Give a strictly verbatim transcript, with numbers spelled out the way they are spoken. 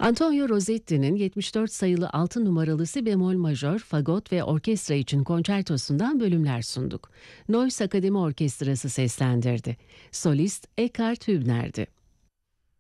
Antonio Rossetti'nin yetmiş dört sayılı altı numaralı si bemol majör, fagot ve orkestra için konçertosundan bölümler sunduk. Neuss Akademi Orkestrası seslendirdi. Solist Eckhard Hübner'di.